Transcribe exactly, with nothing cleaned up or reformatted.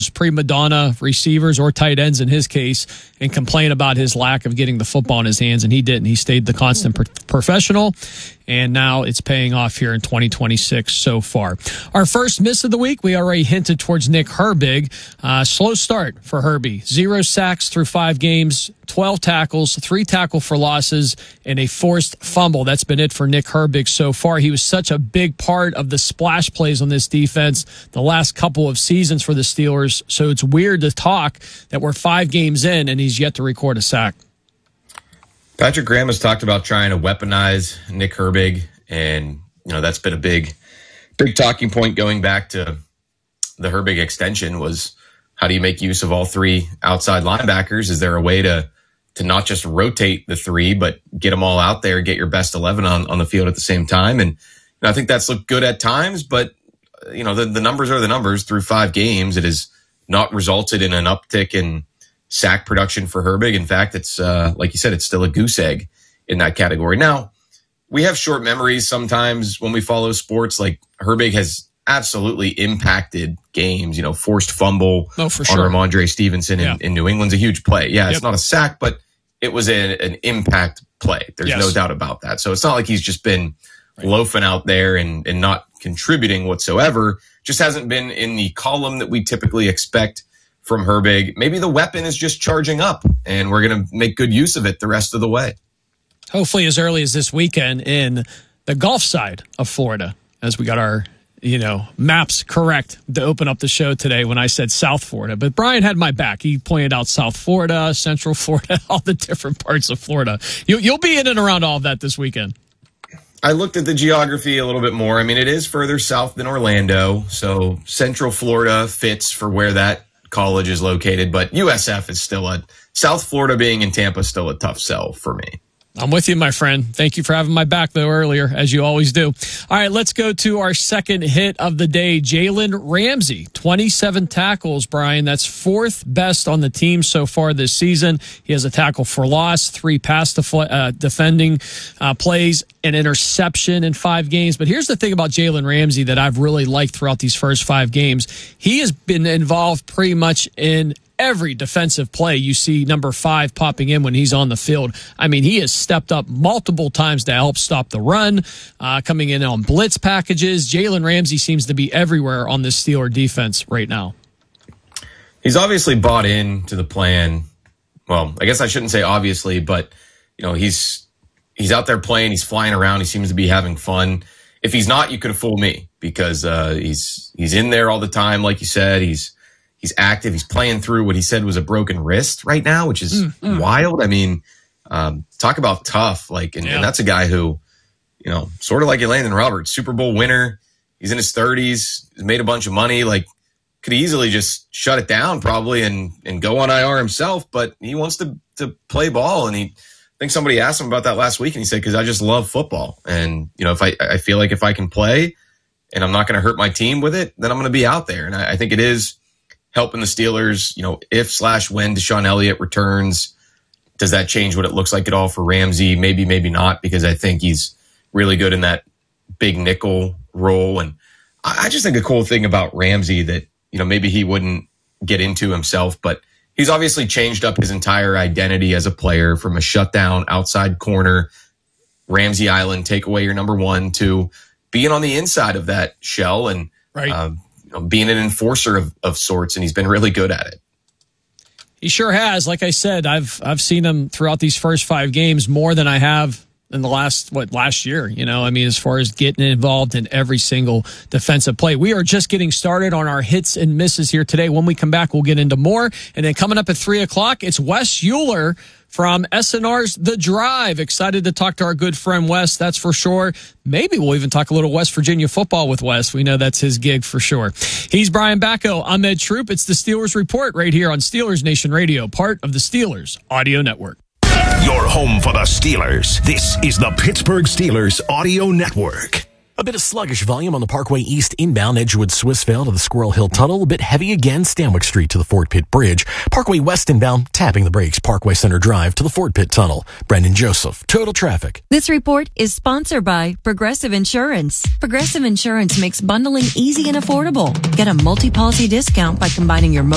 prima donna receivers or tight ends in his case and complain about his lack of getting the football in his hands, and he didn't. He stayed the constant pro- professional, and now it's paying off here in twenty twenty-six so far. Our first miss of the week, we already hinted towards Nick Herbig. Uh, slow start for Herbie. Zero sacks through five games, twelve tackles, three tackle for losses, and a forced fumble. That's been it for Nick Herbig so far. He was such a big part of the splash plays on this defense the last couple of seasons for the Steelers, so it's weird to talk that we're five games in and he's yet to record a sack. Patrick Graham has talked about trying to weaponize Nick Herbig, and you know that's been a big, big talking point going back to the Herbig extension. Was how do you make use of all three outside linebackers? Is there a way to to not just rotate the three, but get them all out there, get your best eleven on, on the field at the same time? And you know, I think that's looked good at times, but you know the, the numbers are the numbers. Through five games, it has not resulted in an uptick in sack production for Herbig. In fact, it's uh, like you said, it's still a goose egg in that category. Now, we have short memories sometimes when we follow sports. Like Herbig has absolutely impacted games, you know, forced fumble oh, for on sure. Ramondre Stevenson in, yeah. in New England's a huge play. Yeah, Yep. It's not a sack, but it was a, an impact play. There's Yes. no doubt about that. So it's not like he's just been right. loafing out there and, and not contributing whatsoever. Just hasn't been in the column that we typically expect from Herbig. Maybe the weapon is just charging up, and we're going to make good use of it the rest of the way. Hopefully as early as this weekend in the Gulf side of Florida, as we got our you know maps correct to open up the show today when I said South Florida. But Brian had my back. He pointed out South Florida, Central Florida, all the different parts of Florida. You, you'll be in and around all of that this weekend. I looked at the geography a little bit more. I mean, it is further south than Orlando, so Central Florida fits for where that college is located, but U S F is still a South Florida being in Tampa is still a tough sell for me. I'm with you, my friend. Thank you for having my back, though, earlier, as you always do. All right, let's go to our second hit of the day. Jalen Ramsey, twenty-seven tackles, Brian. That's fourth best on the team so far this season. He has a tackle for loss, three pass def- uh, defending uh, plays, an interception in five games. But here's the thing about Jalen Ramsey that I've really liked throughout these first five games. He has been involved pretty much in every defensive play. You see number five popping in when he's on the field. I mean, he has stepped up multiple times to help stop the run, uh, coming in on blitz packages. Jalen Ramsey seems to be everywhere on this Steeler defense right now. He's obviously bought into the plan. Well, I guess I shouldn't say obviously, but you know, he's he's out there playing. He's flying around. He seems to be having fun. If he's not, you could have fooled me because uh, he's he's in there all the time, like you said. He's He's active. He's playing through what he said was a broken wrist right now, which is mm, mm. wild. I mean, um, talk about tough. Like, and, yeah. and that's a guy who, you know, sort of like Landon Roberts, Super Bowl winner. He's in his thirties. He's made a bunch of money. Like, could easily just shut it down probably and and go on I R himself. But he wants to to play ball. And he, I think somebody asked him about that last week, and he said, "Because I just love football. And you know, if I I feel like if I can play, and I'm not going to hurt my team with it, then I'm going to be out there." And I, I think it is helping the Steelers, you know, if slash when Deshaun Elliott returns. Does that change what it looks like at all for Ramsey? Maybe, maybe not, because I think he's really good in that big nickel role. And I just think a cool thing about Ramsey that, you know, maybe he wouldn't get into himself, but he's obviously changed up his entire identity as a player from a shutdown outside corner, Ramsey Island, take away your number one, to being on the inside of that shell and, right. uh, you know, being an enforcer of, of sorts, and he's been really good at it. He sure has. Like I said, I've I've seen him throughout these first five games more than I have in the last, what, last year. You know, I mean, as far as getting involved in every single defensive play. We are just getting started on our hits and misses here today. When we come back, we'll get into more. And then coming up at three o'clock, it's Wes Euler from S N R's The Drive. Excited to talk to our good friend Wes, that's for sure. Maybe we'll even talk a little West Virginia football with Wes. We know that's his gig for sure. He's Brian Bacco. I'm Ed Troop. It's the Steelers Report right here on Steelers Nation Radio, part of the Steelers Audio Network. Your home for the Steelers. This is the Pittsburgh Steelers Audio Network. A bit of sluggish volume on the Parkway East inbound, Edgewood Swissvale to the Squirrel Hill Tunnel. A bit heavy again, Stanwyck Street to the Fort Pitt Bridge. Parkway West inbound, tapping the brakes, Parkway Center Drive to the Fort Pitt Tunnel. Brendan Joseph, Total Traffic. This report is sponsored by Progressive Insurance. Progressive Insurance makes bundling easy and affordable. Get a multi-policy discount by combining your